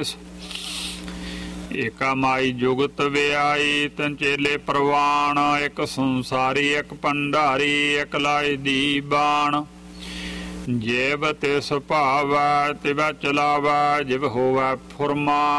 ਕਲੇਸ਼। ਏਕਾ ਮਾਈ ਜੁਗਤ ਵਿਆਈ ਤਨ ਚੇਲੇ ਪ੍ਰਵਾਨ। ਇੱਕ ਸੰਸਾਰੀ ਇੱਕ ਭੰਡਾਰੀ ਇੱਕ ਲਾਈ ਦੀ ਬਾਣ। ਜਿਵ ਤਿਸ ਭਾਵੈ ਤਿਵੈ ਚਲਾਵੈ ਜਿਵ ਹੋਵੈ ਫੁਰਮਾ।